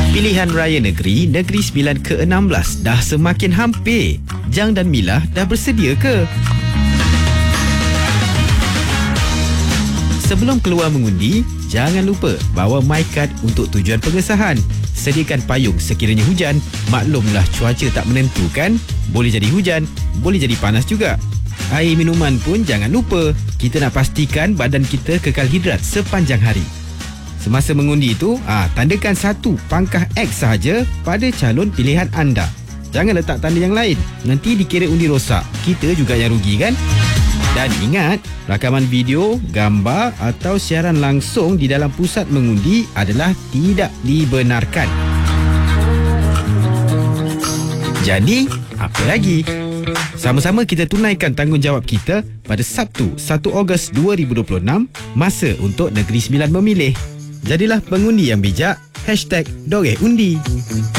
Pilihan Raya Negeri Negeri Sembilan ke-16 dah semakin hampir. Jang dan Mila dah bersedia ke? Sebelum keluar mengundi, jangan lupa bawa MyCard untuk tujuan pengesahan. Sediakan payung sekiranya hujan. Maklumlah cuaca tak menentu kan? Boleh jadi hujan, boleh jadi panas juga. Air minuman pun jangan lupa. Kita nak pastikan badan kita kekal hidrat sepanjang hari. Semasa mengundi itu, tandakan satu pangkah X sahaja pada calon pilihan anda. Jangan letak tanda yang lain. Nanti dikira undi rosak. Kita juga yang rugi kan? Dan ingat, rakaman video, gambar atau siaran langsung di dalam pusat mengundi adalah tidak dibenarkan. Jadi, apa lagi? Sama-sama kita tunaikan tanggungjawab kita pada Sabtu 1 Ogos 2026, masa untuk Negeri Sembilan memilih. Jadilah pengundi yang bijak. #DorehUndi.